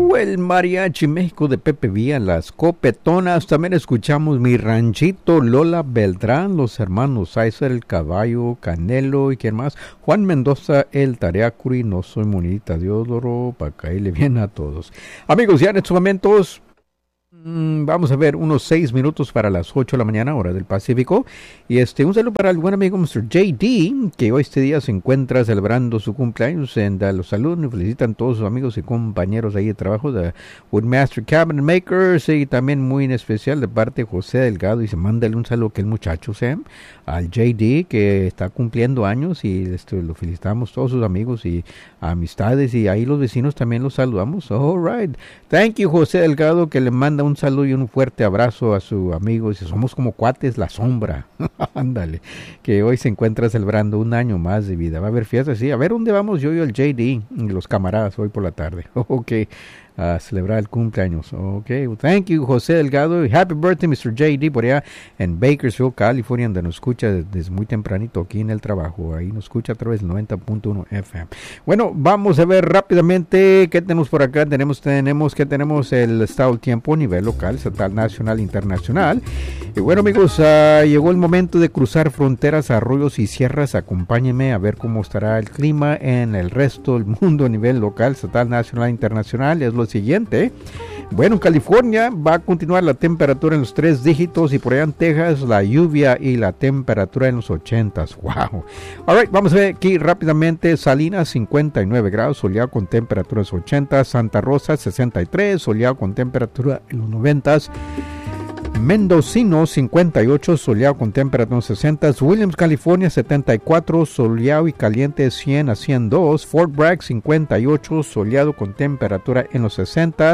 el Mariachi México de Pepe Villa, las Copetonas. También escuchamos Mi Ranchito, Lola Beltrán, los hermanos César, el Caballo, Canelo y quién más. Juan Mendoza, el Tareacuri, No Soy Monita de Oro, para caerle bien a todos. Amigos, ya en estos momentos vamos a ver unos 6 minutos para las 8 de la mañana, hora del Pacífico. Y un saludo para el buen amigo Mr. JD, que hoy este día se encuentra celebrando su cumpleaños. Los saludos y felicitan todos sus amigos y compañeros ahí de trabajo de Woodmaster Cabinet Makers. Y también muy en especial de parte de José Delgado. Y se mándale un saludo que el muchacho Sam, al JD, que está cumpliendo años. Y lo felicitamos todos sus amigos y amistades. Y ahí los vecinos también los saludamos. All right. Thank you, José Delgado, que le manda un saludo y un fuerte abrazo a su amigo. Y somos como cuates, La Sombra. Ándale, que hoy se encuentra celebrando un año más de vida. Va a haber fiestas, sí. A ver dónde vamos yo y el JD y los camaradas hoy por la tarde. Ok, a celebrar el cumpleaños. Ok, well, thank you, José Delgado. Happy birthday, Mr. JD, por allá en Bakersfield, California, donde nos escucha desde muy tempranito aquí en el trabajo. Ahí nos escucha a través del 90.1 FM. Bueno, vamos a ver rápidamente qué tenemos por acá. Tenemos el estado del tiempo a nivel local, estatal, nacional, internacional. Y bueno, amigos, llegó el momento de cruzar fronteras, arroyos y sierras. Acompáñenme a ver cómo estará el clima en el resto del mundo a nivel local, estatal, nacional, internacional. Es lo siguiente. Bueno, en California va a continuar la temperatura en los 3 dígitos y por allá en Texas la lluvia y la temperatura en los 80s. Wow. Alright, vamos a ver aquí rápidamente. Salinas 59 grados, soleado con temperaturas 80. Santa Rosa 63, soleado con temperatura en los 90s. Mendocino 58, soleado con temperatura 60. Williams, California 74, soleado y caliente 100 a 102. Fort Bragg 58, soleado con temperatura en los 60.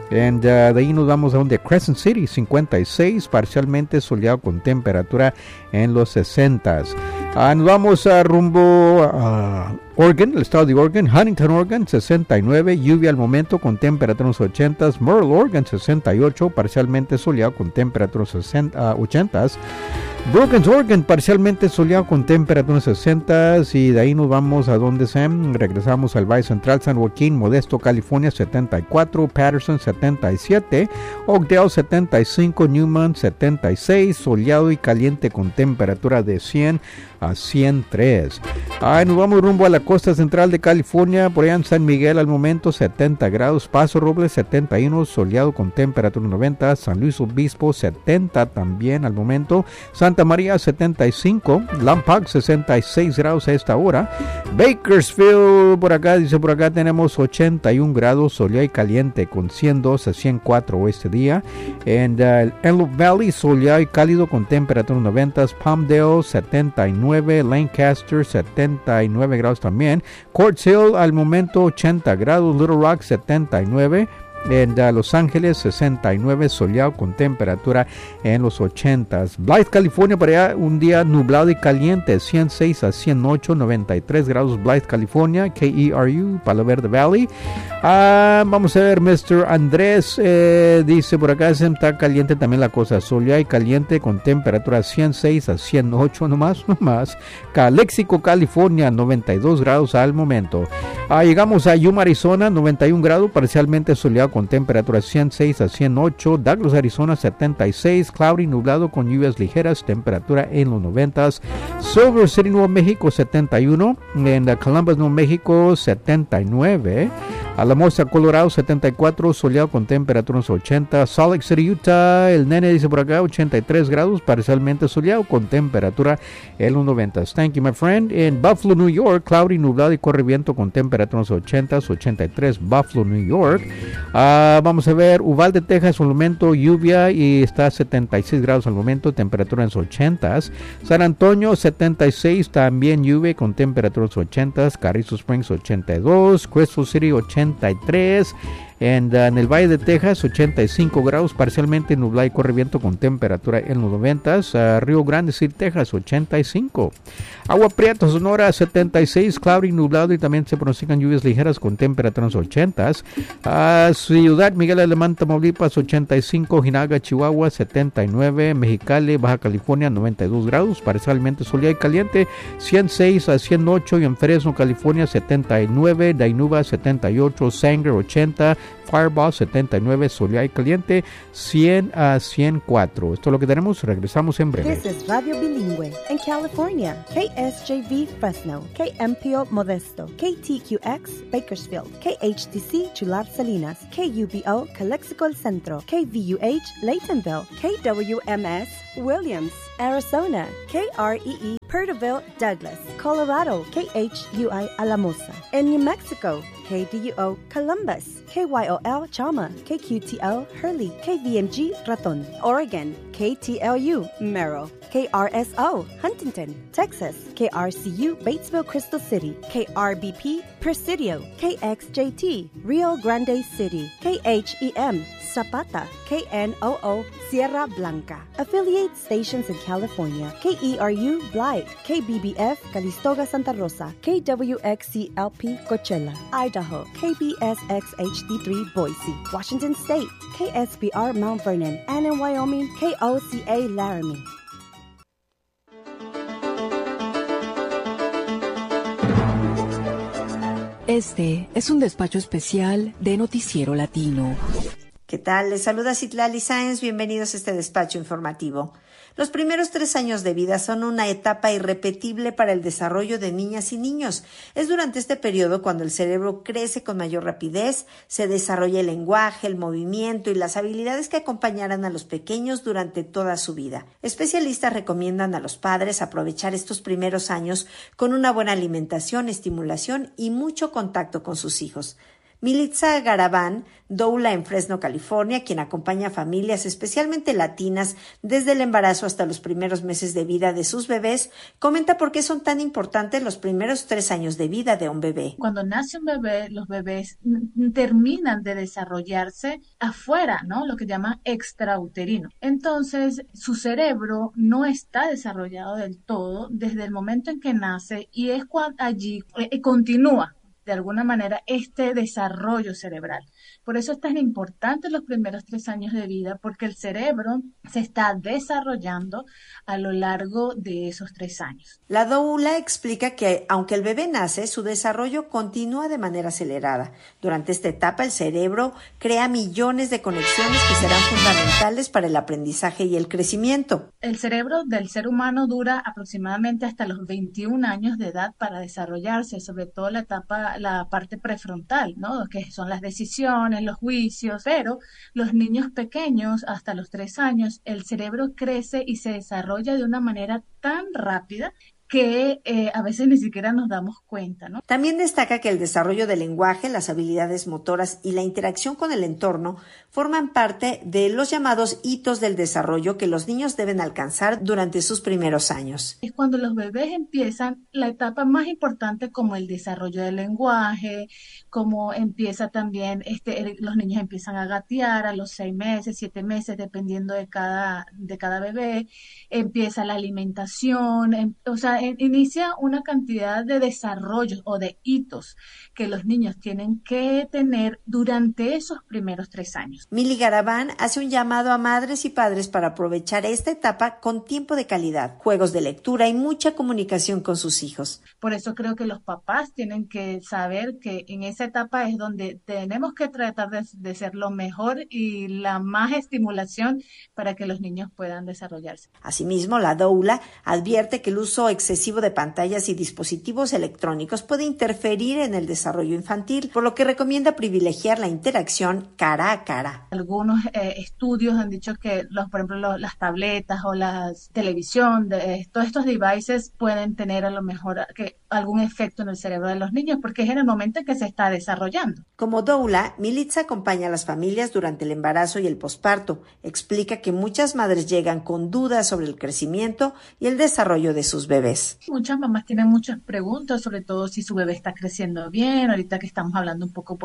De ahí nos vamos a donde Crescent City 56, parcialmente soleado con temperatura en los 60. Nos vamos a rumbo a Oregon, el estado de Oregon. Huntington, Oregon 69, lluvia al momento con temperatura en los 80. Merle, Oregon 68, parcialmente soleado con temperatura en los 80. Brookings, Oregon, parcialmente soleado con temperatura en los 60. Y de ahí nos vamos a donde regresamos al Valle Central. San Joaquín, Modesto, California 74, Patterson 77, Oakdale 75, Newman 76, soleado y caliente con temperatura de 100 a 103. Nos vamos rumbo a la costa central de California, por allá en San Miguel al momento 70 grados, Paso Robles 71, soleado con temperatura 90, San Luis Obispo 70 también al momento, Santa María 75, Lambach 66 grados a esta hora, Bakersfield por acá tenemos 81 grados, soleado y caliente con 102 a 104 este día, en Antelope Valley soleado y cálido con temperatura 90, Palmdale 79, Lancaster 79 grados también, Quartz Hill al momento 80 grados, Little Rock 79, en Los Ángeles 69, soleado con temperatura en los 80s. Blythe, California, para allá un día nublado y caliente, 106 a 108, 93 grados Blythe, California, KERU, Palo Verde Valley. Vamos a ver, Mr. Andrés dice por acá, se está caliente también la cosa, soleado y caliente con temperatura 106 a 108 nomás. Calexico, California, 92 grados al momento. Llegamos a Yuma, Arizona, 91 grados, parcialmente soleado con temperatura 106 a 108. Douglas, Arizona 76, cloudy, nublado con lluvias ligeras, temperatura en los 90s. Silver City, Nuevo México 71, en Columbus, Nuevo México 79. Alamosa, Colorado 74, soleado con temperatura en los 80. Salt Lake City, Utah, el nene dice por acá 83 grados, parcialmente soleado con temperatura en los 90s. Thank you, my friend. En Buffalo, New York, cloudy, nublado y corre viento con temperatura en los 80s, 83 Buffalo, New York. Vamos a ver, Uvalde, Texas, al momento lluvia y está a 76 grados al momento, temperatura en los 80s. San Antonio 76, también lluvia con temperatura en los 80s. Carrizo Springs 82, Crystal City 83. En el Valle de Texas 85 grados, parcialmente nublado y corre viento con temperatura en los 90s. Río Grande City, Texas 85. Agua Prieta, Sonora 76, cloudy, nublado y también se pronostican lluvias ligeras con temperatura en los 80s. Ciudad Miguel Alemán, Tamaulipas 85, Jinaga, Chihuahua 79, Mexicali, Baja California 92 grados, parcialmente soleado y caliente 106 a 108, y en Fresno, California 79, Dainuba 78, Sanger 80, Fireball 79, Soleá y Caliente 100 a 104. Esto es lo que tenemos, regresamos en breve. This is Radio Bilingüe in California. KSJV Fresno, KMPO Modesto, KTQX Bakersfield, KHTC Chular Salinas, KUBO Calexico El Centro, KVUH Laytonville, KWMS Williams, Arizona, KREE Perterville, Douglas, Colorado, KHUI Alamosa. In New Mexico, KDUO Columbus, KYOL Chama, KQTL Hurley, KVMG Raton. Oregon, KTLU Merrill, KRSO Huntington, Texas, KRCU Batesville Crystal City, KRBP Presidio, KXJT Rio Grande City, KHEM Zapata, KNOO Sierra Blanca. Affiliate stations in California, KERU Blythe, KBBF Calistoga Santa Rosa, KWXCLP Coachella, Idaho, KBSXHD3 Boise, Washington State, KSBR Mount Vernon, and in Wyoming, KOCA Laramie. Este es un despacho especial de Noticiero Latino. ¿Qué tal? Les saluda Citlali Sáenz. Bienvenidos a este despacho informativo. Los primeros 3 años de vida son una etapa irrepetible para el desarrollo de niñas y niños. Es durante este periodo cuando el cerebro crece con mayor rapidez, se desarrolla el lenguaje, el movimiento y las habilidades que acompañarán a los pequeños durante toda su vida. Especialistas recomiendan a los padres aprovechar estos primeros años con una buena alimentación, estimulación y mucho contacto con sus hijos. Militza Garabán, doula en Fresno, California, quien acompaña a familias especialmente latinas desde el embarazo hasta los primeros meses de vida de sus bebés, comenta por qué son tan importantes los primeros 3 años de vida de un bebé. Cuando nace un bebé, los bebés terminan de desarrollarse afuera, ¿no? Lo que llaman extrauterino. Entonces, su cerebro no está desarrollado del todo desde el momento en que nace y es cuando allí continúa de alguna manera este desarrollo cerebral. Por eso es tan importante los primeros 3 años de vida, porque el cerebro se está desarrollando a lo largo de esos 3 años. La doula explica que aunque el bebé nace, su desarrollo continúa de manera acelerada. Durante esta etapa, el cerebro crea millones de conexiones que serán fundamentales para el aprendizaje y el crecimiento. El cerebro del ser humano dura aproximadamente hasta los 21 años de edad para desarrollarse, sobre todo la parte prefrontal, ¿no? Que son las decisiones, los juicios, pero los niños pequeños hasta los 3 años, el cerebro crece y se desarrolla de una manera tan rápida que a veces ni siquiera nos damos cuenta, ¿no? También destaca que el desarrollo del lenguaje, las habilidades motoras y la interacción con el entorno forman parte de los llamados hitos del desarrollo que los niños deben alcanzar durante sus primeros años. Es cuando los bebés empiezan la etapa más importante, como el desarrollo del lenguaje, como empieza también, los niños empiezan a gatear a los 6 meses, 7 meses, dependiendo de cada bebé, empieza la alimentación, inicia una cantidad de desarrollos o de hitos que los niños tienen que tener durante esos primeros 3 años. Mili Garabán hace un llamado a madres y padres para aprovechar esta etapa con tiempo de calidad, juegos de lectura y mucha comunicación con sus hijos. Por eso creo que los papás tienen que saber que en esa etapa es donde tenemos que tratar de ser lo mejor y la más estimulación para que los niños puedan desarrollarse. Asimismo, la doula advierte que el uso excesivo de pantallas y dispositivos electrónicos puede interferir en el desarrollo infantil, por lo que recomienda privilegiar la interacción cara a cara. Algunos estudios han dicho que, por ejemplo, las tabletas o la televisión, todos estos devices pueden tener a lo mejor algún efecto en el cerebro de los niños, porque es en el momento en que se está desarrollando. Como doula, Militza acompaña a las familias durante el embarazo y el posparto. Explica que muchas madres llegan con dudas sobre el crecimiento y el desarrollo de sus bebés. Muchas mamás tienen muchas preguntas, sobre todo si su bebé está creciendo bien, ahorita que estamos hablando un poco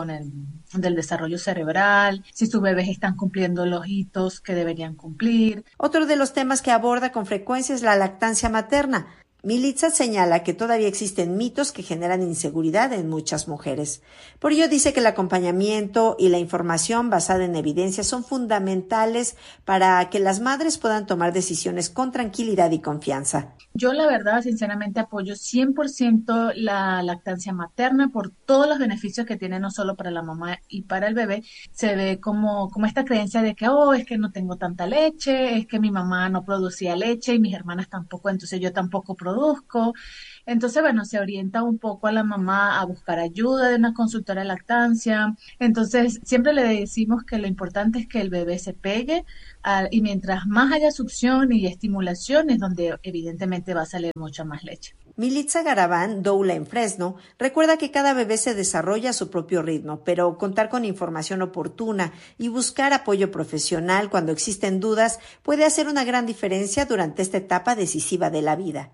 del desarrollo cerebral, si sus bebés están cumpliendo los hitos que deberían cumplir. Otro de los temas que aborda con frecuencia es la lactancia materna. Militza señala que todavía existen mitos que generan inseguridad en muchas mujeres. Por ello dice que el acompañamiento y la información basada en evidencia son fundamentales para que las madres puedan tomar decisiones con tranquilidad y confianza. Yo la verdad, sinceramente, apoyo 100% la lactancia materna por todos los beneficios que tiene no solo para la mamá y para el bebé. Se ve como esta creencia de que, es que no tengo tanta leche, es que mi mamá no producía leche y mis hermanas tampoco, entonces yo tampoco produzco. Entonces, bueno, se orienta un poco a la mamá a buscar ayuda de una consultora de lactancia. Entonces, siempre le decimos que lo importante es que el bebé se pegue y mientras más haya succión y estimulación es donde evidentemente va a salir mucha más leche. Militza Garabán, doula en Fresno, recuerda que cada bebé se desarrolla a su propio ritmo, pero contar con información oportuna y buscar apoyo profesional cuando existen dudas puede hacer una gran diferencia durante esta etapa decisiva de la vida.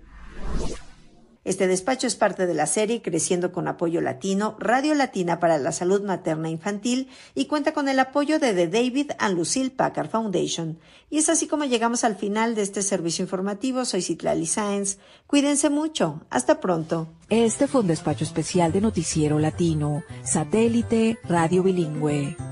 Este despacho es parte de la serie Creciendo con Apoyo Latino, Radio Latina para la Salud Materna e Infantil, y cuenta con el apoyo de The David and Lucille Packard Foundation. Y es así como llegamos al final de este servicio informativo. Soy Citlali Sáenz. Cuídense mucho. Hasta pronto. Este fue un despacho especial de Noticiero Latino, Satélite Radio Bilingüe.